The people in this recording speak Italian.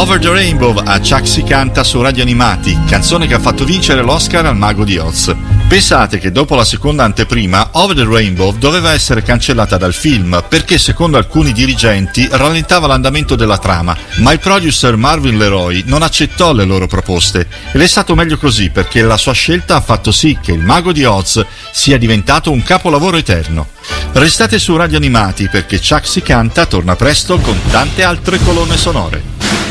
Over the Rainbow a Chuck si canta su Radio Animati, canzone che ha fatto vincere l'Oscar al Mago di Oz. Pensate che dopo la seconda anteprima, Over the Rainbow doveva essere cancellata dal film perché secondo alcuni dirigenti rallentava l'andamento della trama, ma il producer Marvin Leroy non accettò le loro proposte ed è stato meglio così perché la sua scelta ha fatto sì che il Mago di Oz sia diventato un capolavoro eterno. Restate su Radio Animati perché Chuck si canta torna presto con tante altre colonne sonore.